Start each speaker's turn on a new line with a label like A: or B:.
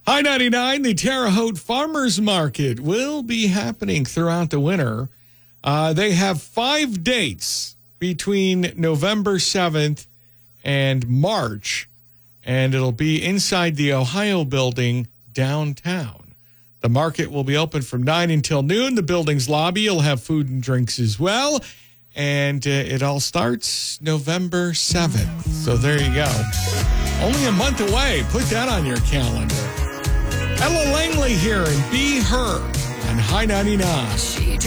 A: High 99, the Terre Haute Farmers Market will be happening throughout the winter. They have 5 dates between November 7th and March, and it'll be inside the Ohio Building downtown. The market will be open from 9 until noon. The building's lobby will have food and drinks as well, and it all starts November 7th. So there you go. Only a month away. Put that on your calendar. Ella Langley here and Be Her on High 99.